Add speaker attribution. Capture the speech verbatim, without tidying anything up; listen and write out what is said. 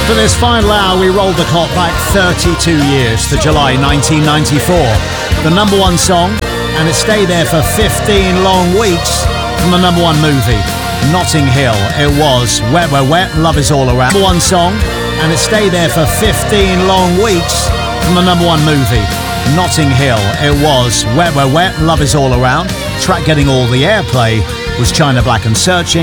Speaker 1: For this final hour, we rolled the clock back thirty-two years to July nineteen ninety-four. The number one song, and it stayed there for fifteen long weeks, from the number one movie, Notting Hill. It was Wet, Wet, Wet, Love Is All Around. Number one song, and it stayed there for fifteen long weeks, from the number one movie, Notting Hill. It was Wet, Wet, Wet, Love Is All Around. Track getting all the airplay was China Black and Searching.